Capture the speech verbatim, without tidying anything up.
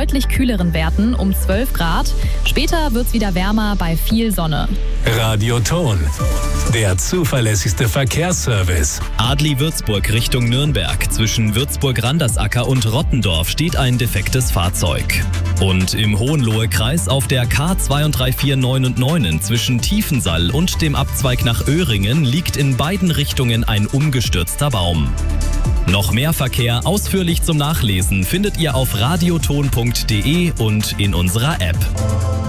deutlich kühleren Werten um zwölf Grad. Später wird es wieder wärmer bei viel Sonne. Radio Ton, der zuverlässigste Verkehrsservice. Adli-Würzburg Richtung Nürnberg. Zwischen Würzburg-Randersacker und Rottendorf steht ein defektes Fahrzeug. Und im Hohenlohe-Kreis auf der K zwei drei vier neun und neun zwischen Tiefensall und dem Abzweig nach Öhringen liegt in beiden Richtungen ein umgestürzter Baum. Noch mehr Verkehr ausführlich zum Nachlesen findet ihr auf radioton punkt de und in unserer App.